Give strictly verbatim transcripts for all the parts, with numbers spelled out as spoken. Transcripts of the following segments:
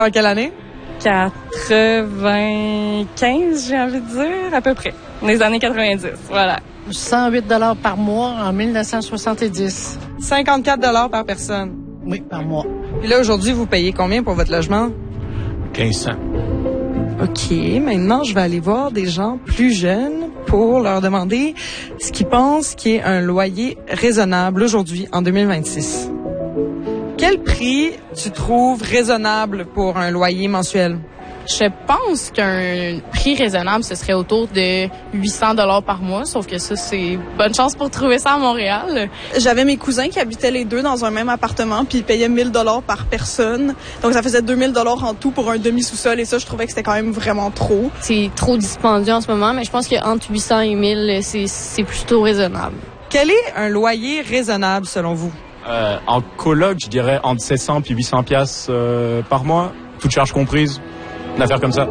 En quelle année? quatre-vingt-quinze, j'ai envie de dire, à peu près. Les années quatre-vingt-dix, voilà. cent huit dollars par mois en mille neuf cent soixante-dix. cinquante-quatre dollars par personne. Oui, par mois. Puis là, aujourd'hui, vous payez combien pour votre logement? quinze cents. OK, maintenant, je vais aller voir des gens plus jeunes pour leur demander ce qu'ils pensent qui est un loyer raisonnable aujourd'hui, en deux mille vingt-six. Quel prix tu trouves raisonnable pour un loyer mensuel? Je pense qu'un prix raisonnable, ce serait autour de huit cents dollars par mois, sauf que ça, c'est bonne chance pour trouver ça à Montréal. J'avais mes cousins qui habitaient les deux dans un même appartement, puis ils payaient mille dollars par personne. Donc, ça faisait deux mille dollars en tout pour un demi-sous-sol, et ça, je trouvais que c'était quand même vraiment trop. C'est trop dispendieux en ce moment, mais je pense qu'entre huit cents et mille, c'est, c'est plutôt raisonnable. Quel est un loyer raisonnable selon vous? Euh, en coloc, je dirais entre sept cents puis huit cents piastres euh, par mois, toutes charges comprises. Une affaire comme ça.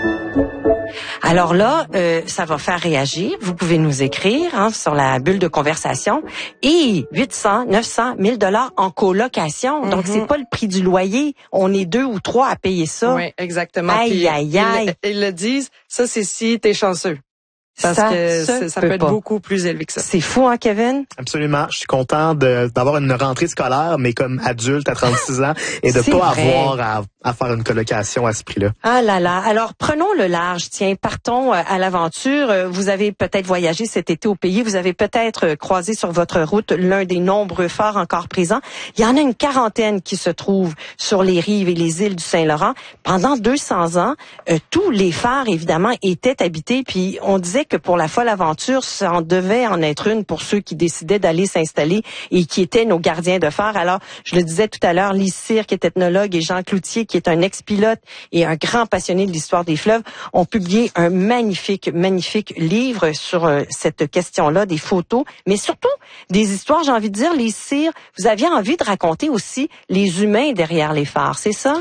Alors là, euh, ça va faire réagir. Vous pouvez nous écrire hein, sur la bulle de conversation. Et huit cents, neuf cents, mille dollars en colocation. Mm-hmm. Donc, c'est pas le prix du loyer. On est deux ou trois à payer ça. Oui, exactement. Aïe, Puis, aïe, aïe. Ils, ils le disent, ça, c'est si t'es chanceux. Parce ça, que ça, ça peut, peut être pas. beaucoup plus élevé que ça. C'est fou, hein, Kevin? Absolument. Je suis content de, d'avoir une rentrée scolaire, mais comme adulte à trente-six ans, et de C'est pas vrai. avoir à, à faire une colocation à ce prix-là. Ah là là. Alors, prenons le large. Tiens, partons à l'aventure. Vous avez peut-être voyagé cet été au pays. Vous avez peut-être croisé sur votre route l'un des nombreux phares encore présents. Il y en a une quarantaine qui se trouvent sur les rives et les îles du Saint-Laurent. Pendant deux cents ans, euh, tous les phares, évidemment, étaient habités. Puis, on disait que pour la folle aventure, ça en devait en être une pour ceux qui décidaient d'aller s'installer et qui étaient nos gardiens de phare. Alors, je le disais tout à l'heure, Lise Cyr, qui est ethnologue, et Jean Cloutier, qui est un ex-pilote et un grand passionné de l'histoire des fleuves, ont publié un magnifique, magnifique livre sur euh, cette question-là, des photos, mais surtout des histoires, j'ai envie de dire. Lise Cyr, vous aviez envie de raconter aussi les humains derrière les phares, c'est ça?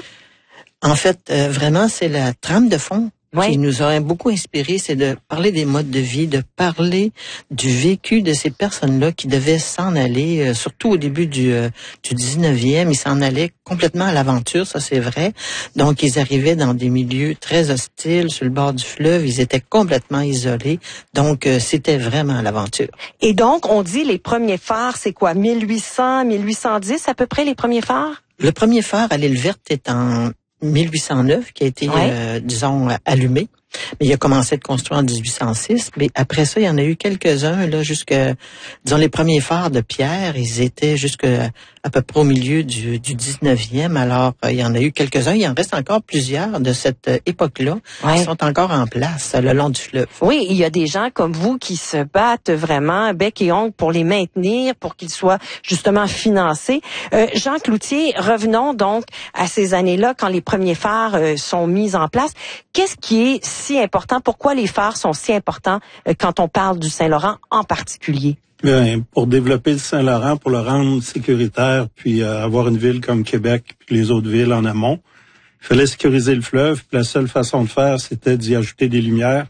En fait, euh, vraiment, c'est la trame de fond. Oui. Qui nous aurait beaucoup inspiré, c'est de parler des modes de vie, de parler du vécu de ces personnes-là qui devaient s'en aller, euh, surtout au début du, euh, du dix-neuvième, ils s'en allaient complètement à l'aventure, ça c'est vrai. Donc, ils arrivaient dans des milieux très hostiles, sur le bord du fleuve, ils étaient complètement isolés. Donc, euh, c'était vraiment l'aventure. Et donc, on dit les premiers phares, c'est quoi, mille huit cents, mille huit cent dix à peu près, les premiers phares? Le premier phare à l'île Verte est en mille huit cent neuf, qui a été, ouais. euh, disons, allumé. Mais il a commencé à être construit en dix-huit cent six. Mais après ça, il y en a eu quelques-uns, là, jusque, disons, les premiers phares de pierre, ils étaient jusque à peu près au milieu du, du dix-neuvième. Alors, il y en a eu quelques-uns. Il en reste encore plusieurs de cette époque-là ouais. qui sont encore en place le long du fleuve. Oui, il y a des gens comme vous qui se battent vraiment bec et ongle pour les maintenir, pour qu'ils soient justement financés. Euh, Jean Cloutier, revenons donc à ces années-là quand les premiers phares euh, sont mis en place. Qu'est-ce qui est si important? Pourquoi les phares sont si importants euh, quand on parle du Saint-Laurent en particulier? Bien, pour développer le Saint-Laurent, pour le rendre sécuritaire, puis euh, avoir une ville comme Québec, puis les autres villes en amont, il fallait sécuriser le fleuve. Puis la seule façon de faire, c'était d'y ajouter des lumières.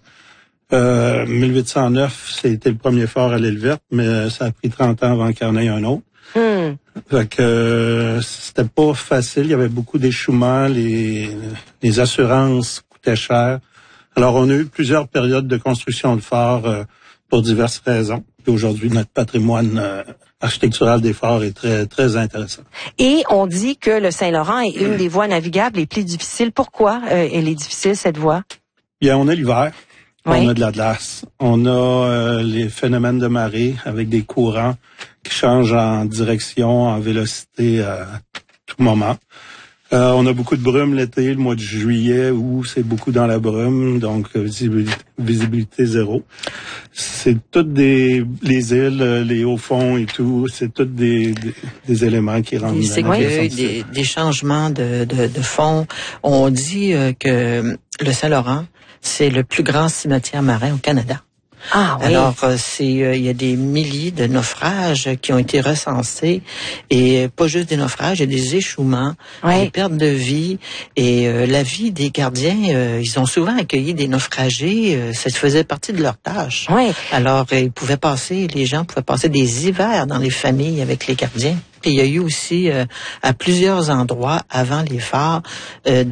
Euh, mille huit cent neuf, c'était le premier phare à l'île Verte, mais ça a pris trente ans avant qu'il y en ait un autre. Hmm. Fait que euh, c'était pas facile. Il y avait beaucoup d'échouements, les, les assurances coûtaient cher. Alors, on a eu plusieurs périodes de construction de phares euh, pour diverses raisons. Et aujourd'hui, notre patrimoine euh, architectural des phares est très, très intéressant. Et on dit que le Saint-Laurent est une des voies navigables les plus difficiles. Pourquoi euh, elle est difficile, cette voie? Bien, on a l'hiver. Oui. On a de la glace. On a euh, les phénomènes de marée avec des courants qui changent en direction, en vélocité à tout moment. Euh, on a beaucoup de brume l'été, le mois de juillet, où c'est beaucoup dans la brume, donc visibilité, visibilité zéro. C'est toutes des les îles, les hauts fonds et tout, c'est toutes des, des, des éléments qui rendent... Des écueils, des, des changements de, de, de fond. On dit euh, que le Saint-Laurent, c'est le plus grand cimetière marin au Canada. Ah oui. Alors, euh, c'est euh, il y a des milliers de naufrages qui ont été recensés, et pas juste des naufrages, il y a des échouements, ouais. des pertes de vie, et euh, la vie des gardiens, euh, ils ont souvent accueilli des naufragés, euh, ça faisait partie de leur tâche. Ouais. Alors, euh, ils pouvaient passer, les gens pouvaient passer des hivers dans les familles avec les gardiens. Et il y a eu aussi, euh, à plusieurs endroits, avant les phares, euh,